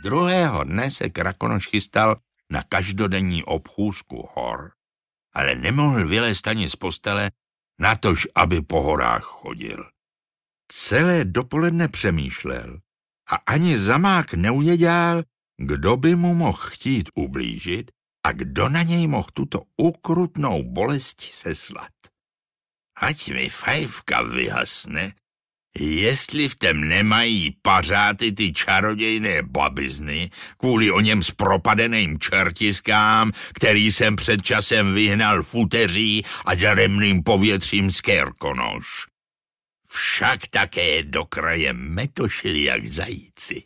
Druhého dne se Krakonoš chystal na každodenní obchůzku hor, ale nemohl vylézt ani z postele, natož aby po horách chodil. Celé dopoledne přemýšlel a ani zamák neuvěděl, kdo by mu mohl chtít ublížit a kdo na něj mohl tuto ukrutnou bolest seslat. Ať mi fajfka vyhasne, jestli v tem nemají pařáty ty čarodějné babizny kvůli o něm zpropadeným čertiskám, který jsem před časem vyhnal futeří a daremným povětřím z Krkonoš. Však také do kraje metošili jak zajíci.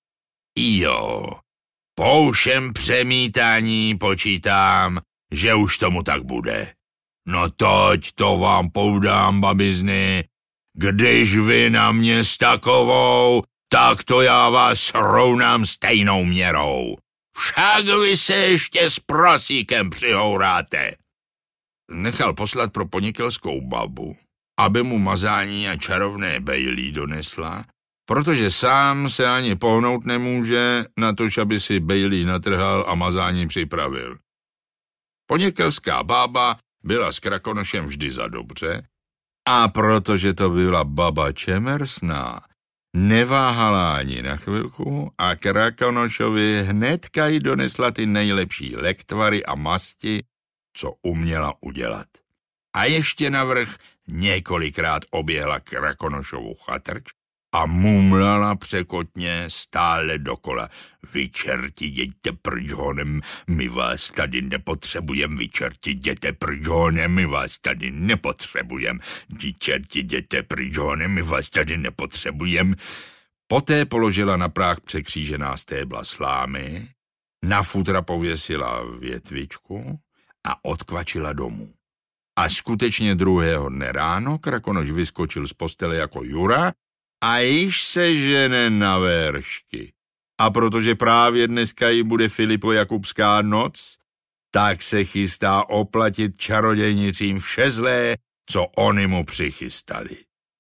Jo, po všem přemítání počítám, že už tomu tak bude. No toť to vám poudám, babizny, když vy na mě s takovou, tak to já vás srovnám stejnou měrou. Však vy se ještě s prosíkem přihouráte. Nechal poslat pro ponikelskou babu, aby mu mazání a čarovné bejlí donesla, protože sám se ani pohnout nemůže, natož aby si bejlí natrhal a mazání připravil. Ponikelská bába byla s Krakonošem vždy za dobře, a protože to byla baba čemersná, neváhala ani na chvilku a Krakonošovi hnedka jí donesla ty nejlepší lektvary a masti, co uměla udělat. A ještě navrch několikrát oběhla Krakonošovu chatrč a mumlala překotně stále dokola. Vy čerti, jeďte pryč honem, my vás tady nepotřebujem, vy čerti, jděte pryč honem, my vás tady nepotřebujem, vy čerti, jděte pryč honem, my vás tady nepotřebujem. Poté položila na práh překřížená stébla slámy, na futra pověsila větvičku a odkvačila domů. A skutečně druhého dne ráno Krakonoš vyskočil z postele jako Jura a již se žene na veršky. A protože právě dneska jí bude Filipo-Jakubská noc, tak se chystá oplatit čarodějnicím vše zlé, co oni mu přichystali.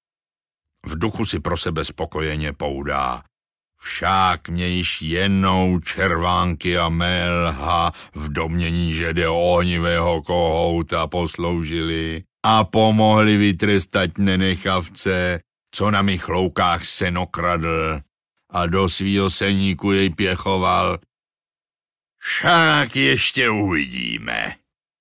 V duchu si pro sebe spokojeně poudá: však mě již jednou červánky a melha v domnění, že jde o ohnivého kohouta posloužili a pomohli vytrestat nenechavce, co na mých loukách seno kradl a do svýho seníku jej pěchoval. Však ještě uvidíme.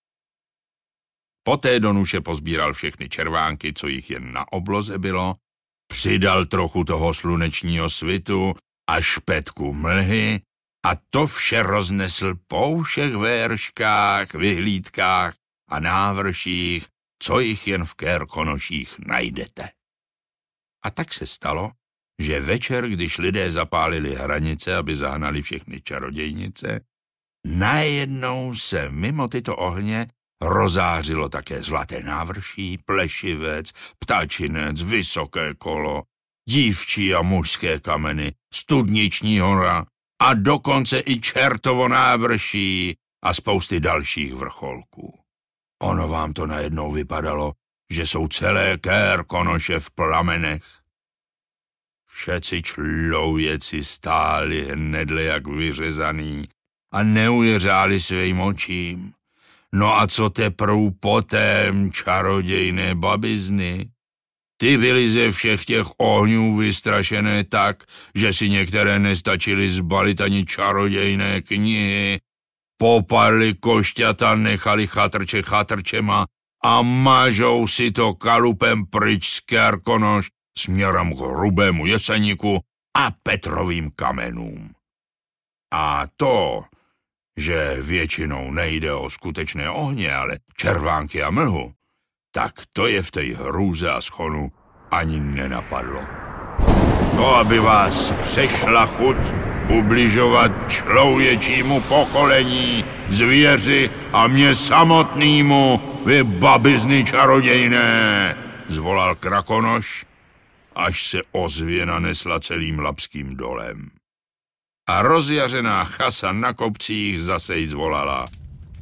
Poté do nůše pozbíral všechny červánky, co jich jen na obloze bylo, přidal trochu toho slunečního svitu a špetku mlhy a to vše roznesl po všech verškách, vyhlídkách a návrších, co jich jen v Krkonoších najdete. A tak se stalo, že večer, když lidé zapálili hranice, aby zahnali všechny čarodějnice, najednou se mimo tyto ohně rozářilo také zlaté návrší, plešivec, ptačinec, vysoké kolo, dívčí a mužské kameny, studniční hora a dokonce i čertovo návrší a spousty dalších vrcholků. Ono vám to najednou vypadalo, že jsou celé Krkonoše v plamenech. Všeci člověci stáli hnedle jak vyřezaný a neuvěřáli svým očím. No a co teprv potom čarodějné babizny? Ty byly ze všech těch ohňů vystrašené tak, že si některé nestačily zbalit ani čarodějné knihy, popadly košťata, nechali chatrče chatrčema a mažou si to kalupem pryč z Krkonoš směrem k Hrubému Jeseníku a Petrovým kamenům. A to, že většinou nejde o skutečné ohně, ale červánky a mlhu, tak to je v té hrůze a schonu ani nenapadlo. To, aby vás přešla chuť ubližovat člověčímu pokolení, zvěři a mě samotnýmu, vy babizny čarodějné, zvolal Krakonoš, až se ozvěna nesla celým Lapským dolem. A rozjařená chasa na kopcích zase jí zvolala: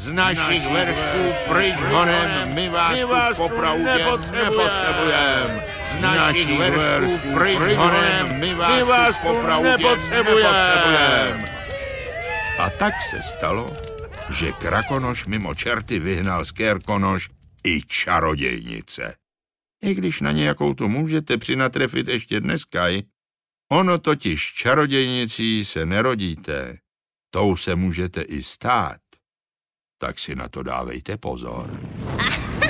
z našich veršků pryč honem, my vás tu nepotřebujeme. Z našich veršků pryč honem, my vás tu nepotřebujeme. A tak se stalo, že Krakonoš mimo čerty vyhnal z Kérkonoš i čarodějnice. I když na nějakou tu můžete přinatrefit ještě dneska, ono totiž čarodějnicí se nerodíte, tou se můžete i stát. Tak si na to dávejte pozor.